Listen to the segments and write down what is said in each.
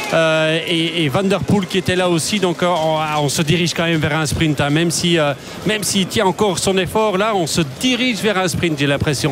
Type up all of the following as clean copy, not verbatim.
et Van Der Poel qui était là aussi. Donc on se dirige quand même vers un sprint, hein. Même s'il tient encore son effort, là on se dirige vers un sprint, j'ai l'impression.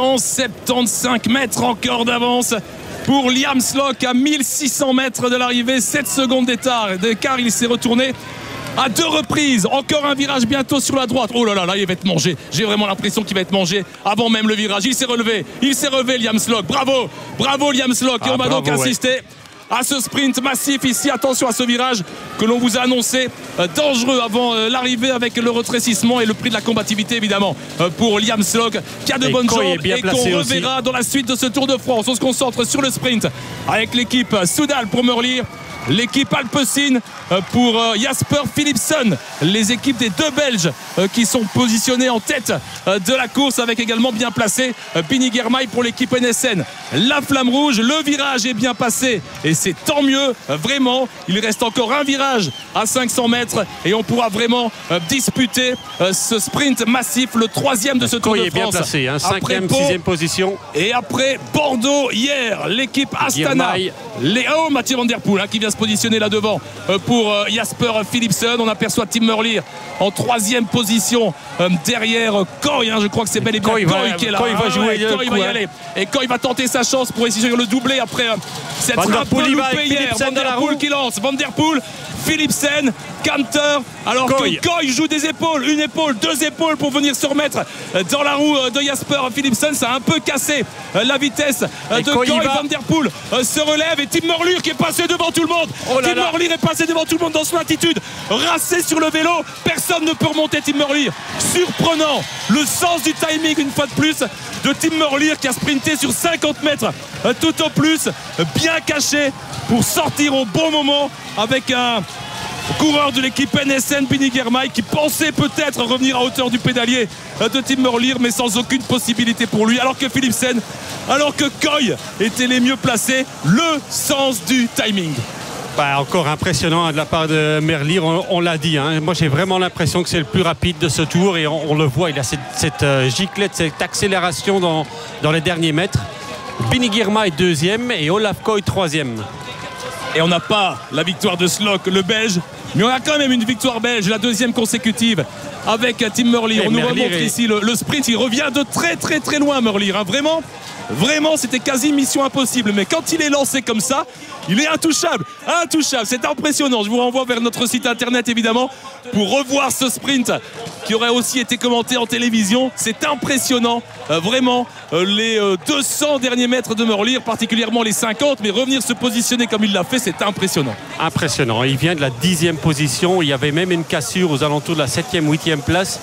175 mètres encore d'avance pour Liam Slock à 1600 mètres de l'arrivée. 7 secondes d'écart, il s'est retourné à 2 reprises. Encore un virage bientôt sur la droite. Oh là là, là il va être mangé. J'ai vraiment l'impression qu'il va être mangé avant même le virage. Il s'est relevé Liam Slock. Bravo Liam Slock. Et on va donc assister à ce sprint massif ici. Attention à ce virage que l'on vous a annoncé dangereux avant l'arrivée, avec le rétrécissement et le prix de la combativité évidemment pour Liam Slock qui a de bonnes jambes et qu'on reverra aussi dans la suite de ce Tour de France. On se concentre sur le sprint avec l'équipe Soudal pour Merlier, l'équipe Alpecin pour Jasper Philipsen, les équipes des 2 Belges qui sont positionnés en tête de la course, avec également bien placé Bini Girmay pour l'équipe NSN. La flamme rouge, le virage est bien passé et c'est tant mieux, vraiment. Il reste encore un virage à 500 mètres et on pourra vraiment disputer ce sprint massif, le 3e de ce Tour de France. Bien placé, hein, 5e, 6e position. Et après Bordeaux hier, l'équipe Astana, Mathieu Van Der Poel qui vient se positionner là devant pour Jasper Philipsen. On aperçoit Tim Merlier en 3e position derrière Koy, je crois que c'est bel et bien Koy qui est là. Koy va jouer, Koy va y aller et Koy va tenter sa chance pour essayer de le doubler après cette Van Der Poel hier. Van Der Poel qui lance, Van Der Poel, Philipsen, Canter, alors que Koy joue des épaules, 1 épaule, 2 épaules pour venir se remettre dans la roue de Jasper Philipsen. Ça a un peu cassé la vitesse de Koy. Van Der Poel se relève et Tim Merlier qui est passé devant tout le monde. Tim Merlier est passé devant tout le monde dans son attitude, racé sur le vélo, personne ne peut remonter Tim Merlier. Surprenant le sens du timing une fois de plus de Tim Merlier qui a sprinté sur 50 mètres tout au plus, bien caché pour sortir au bon moment avec un coureur de l'équipe NSN, Bini Girmay, qui pensait peut-être revenir à hauteur du pédalier de Tim Merlier, mais sans aucune possibilité pour lui, alors que Philipsen, alors que Koy étaient les mieux placés. Le sens du timing. Encore impressionnant de la part de Merlier, on l'a dit, hein. Moi j'ai vraiment l'impression que c'est le plus rapide de ce tour et on le voit, il a cette giclette, cette accélération dans les derniers mètres. Bini Girmay 2e et Olaf Koy 3e. Et on n'a pas la victoire de Slock, le Belge, mais on a quand même une victoire belge, la 2e consécutive avec Tim Merlier. On nous remontre ici le sprint, il revient de très très très loin Merlier, hein. Vraiment c'était quasi mission impossible, mais quand il est lancé comme ça, il est intouchable, c'est impressionnant. Je vous renvoie vers notre site internet évidemment pour revoir ce sprint qui aurait aussi été commenté en télévision. C'est impressionnant, vraiment, les 200 derniers mètres de Merlier, particulièrement les 50, mais revenir se positionner comme il l'a fait, c'est impressionnant. Il vient de la 10e position, il y avait même une cassure aux alentours de la 7e, 8e place.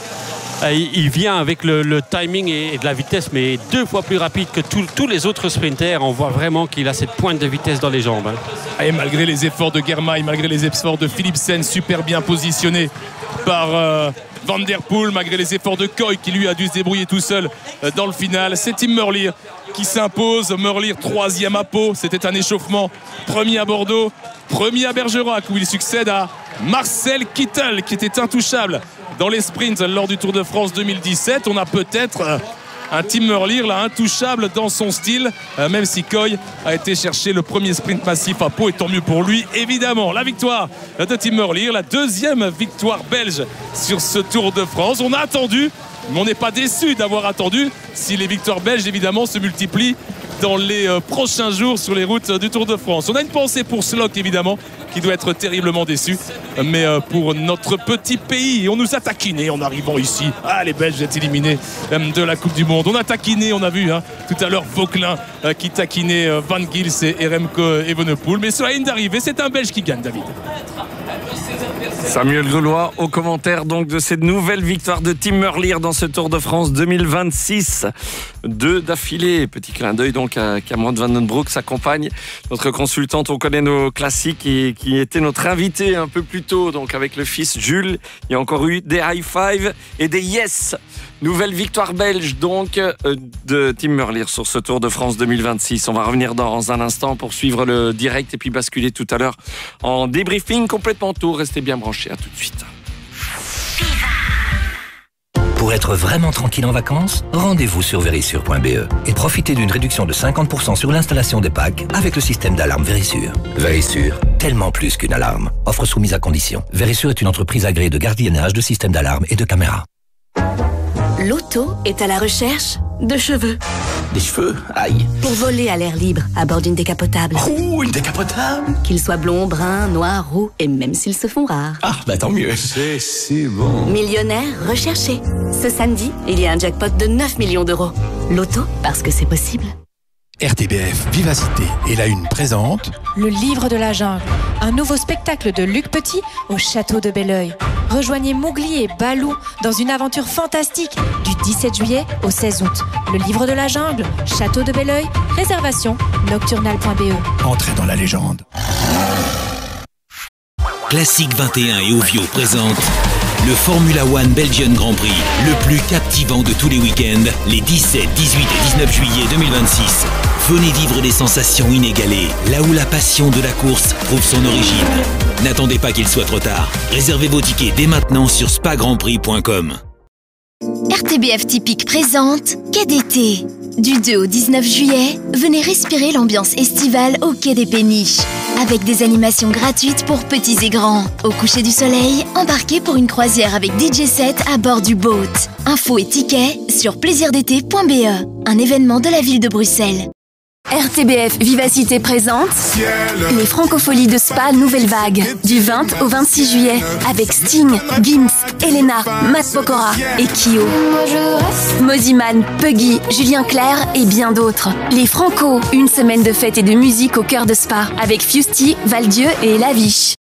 Il vient avec le timing et de la vitesse, mais 2 fois plus rapide que tous les autres sprinters. On voit vraiment qu'il a cette pointe de vitesse dans les jambes, hein. Et malgré les efforts de Girmay, malgré les efforts de Philipsen, super bien positionné par Van Der Poel, malgré les efforts de Koy qui lui a dû se débrouiller tout seul dans le final, c'est Tim Merlier qui s'impose. Merlier 3e à Pau, c'était un échauffement. 1er à Bordeaux, 1er à Bergerac où il succède à Marcel Kittel qui était intouchable dans les sprints lors du Tour de France 2017. On a peut-être un Tim Merlier là intouchable dans son style, même si Koy a été chercher le premier sprint massif à Pau, et tant mieux pour lui évidemment. La victoire de Tim Merlier, la 2e victoire belge sur ce Tour de France. On a attendu, mais on n'est pas déçu d'avoir attendu, si les victoires belges évidemment se multiplient dans les prochains jours sur les routes du Tour de France. On a une pensée pour Slock évidemment, qui doit être terriblement déçu, mais pour notre petit pays, on nous a taquiné en arrivant ici. Les Belges sont éliminés de la Coupe du Monde. On a taquiné, on a vu tout à l'heure Vauquelin qui taquinait Van Gils et Remco Evenepoel, mais sur la ligne d'arrivée, c'est un Belge qui gagne, David. Samuel Gaulois au commentaire donc de cette nouvelle victoire de Tim Merlier dans ce Tour de France 2026. 2 d'affilée. Petit clin d'œil donc à Cameron Van Den Broek s'accompagne. Notre consultante, on connaît nos classiques, et qui était notre invité un peu plus tôt, donc avec le fils Jules. Il y a encore eu des high five et des yes. Nouvelle victoire belge donc de Tim Merlier sur ce Tour de France 2026. On va revenir dans un instant pour suivre le direct et puis basculer tout à l'heure en débriefing complètement tour. Restez bien branchés, à tout de suite. Pour être vraiment tranquille en vacances, rendez-vous sur Verisure.be et profitez d'une réduction de 50% sur l'installation des packs avec le système d'alarme Verisure. Verisure, tellement plus qu'une alarme. Offre soumise à condition. Verisure est une entreprise agréée de gardiennage de systèmes d'alarme et de caméras. L'auto est à la recherche de cheveux. Des cheveux? Aïe. Pour voler à l'air libre à bord d'une décapotable. Oh, une décapotable? Qu'ils soient blonds, bruns, noirs, roux et même s'ils se font rares. Ah, bah tant mieux. C'est si bon. Millionnaire recherché. Ce samedi, il y a un jackpot de 9 millions d'euros. L'auto, parce que c'est possible. RTBF Vivacité et la Une présente Le Livre de la Jungle, un nouveau spectacle de Luc Petit au château de Belleuil. Rejoignez Mowgli et Balou dans une aventure fantastique du 17 juillet au 16 août. Le Livre de la Jungle, château de Belleuil, réservation nocturnal.be. Entrez dans la légende. Classique 21 et Ovio présentent le Formula One Belgian Grand Prix, le plus captivant de tous les week-ends, les 17, 18 et 19 juillet 2026. Venez vivre des sensations inégalées, là où la passion de la course trouve son origine. N'attendez pas qu'il soit trop tard. Réservez vos tickets dès maintenant sur spagrandprix.com. RTBF Typique présente Quai d'été. Du 2 au 19 juillet, venez respirer l'ambiance estivale au Quai des Péniches. Avec des animations gratuites pour petits et grands. Au coucher du soleil, embarquez pour une croisière avec DJ set à bord du boat. Infos et tickets sur plaisirdété.be. Un événement de la ville de Bruxelles. RTBF Vivacité présente les Francopholies de Spa Nouvelle Vague du 20 au 26 juillet avec Sting, Gims, Elena, Matt Pokora et Kyo. Moziman, Puggy, Julien Clerc et bien d'autres. Les Franco, une semaine de fête et de musique au cœur de Spa avec Fusty, Valdieu et Laviche.